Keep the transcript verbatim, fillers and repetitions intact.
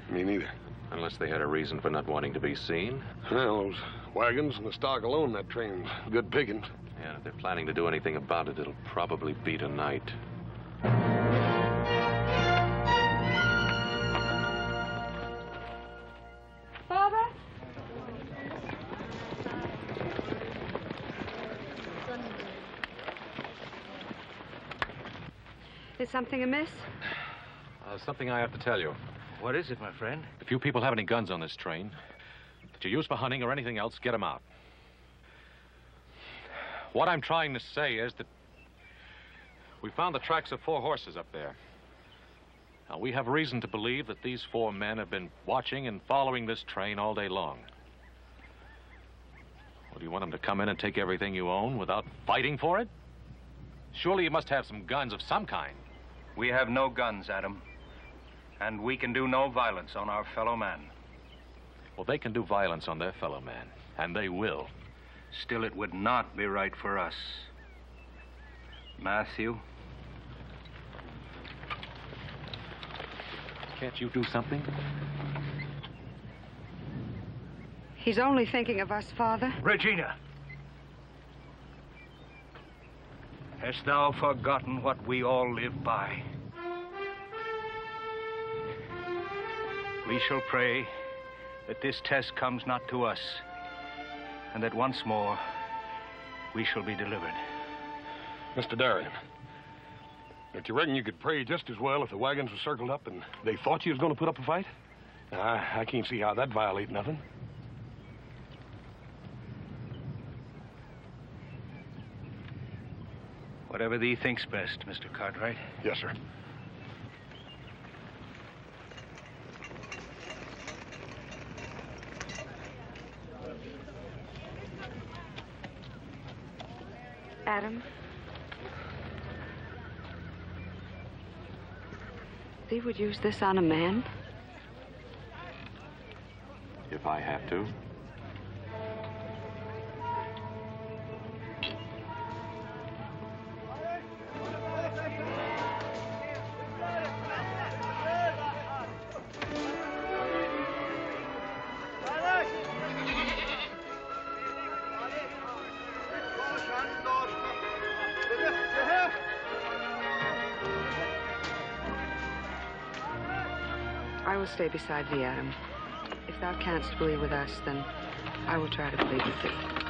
Me neither. Unless they had a reason for not wanting to be seen. Well, those wagons and the stock alone, that train's good pickings. Yeah, if they're planning to do anything about it, it'll probably be tonight. Father? Is something amiss? Uh, something I have to tell you. What is it, my friend? If you people have any guns on this train that you use for hunting or anything else, get them out. What I'm trying to say is that we found the tracks of four horses up there. Now, we have reason to believe that these four men have been watching and following this train all day long. Well, do you want them to come in and take everything you own without fighting for it? Surely you must have some guns of some kind. We have no guns, Adam. And we can do no violence on our fellow man. Well, they can do violence on their fellow man, and they will. Still, it would not be right for us. Matthew? Can't you do something? He's only thinking of us, Father. Regina! Hast thou forgotten what we all live by? We shall pray that this test comes not to us, and that once more we shall be delivered. Mister Darien, don't you reckon you could pray just as well if the wagons were circled up and they thought you was going to put up a fight? I, I can't see how that'd violate nothing. Whatever thee thinks best, Mister Cartwright. Yes, sir. Adam? Thee would use this on a man? If I have to. I will stay beside thee, Adam. If thou canst flee with us, then I will try to flee with thee.